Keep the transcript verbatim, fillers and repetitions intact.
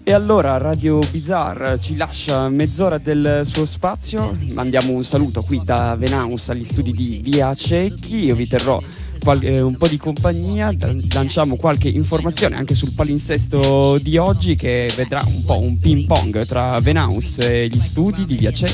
E allora Radio Bizarre ci lascia mezz'ora del suo spazio, mandiamo un saluto qui da Venaus agli studi di Via Cecchi, io vi terrò qual- eh, un po' di compagnia, lanciamo qualche informazione anche sul palinsesto di oggi che vedrà un po' un ping pong tra Venaus e gli studi di Via Cecchi.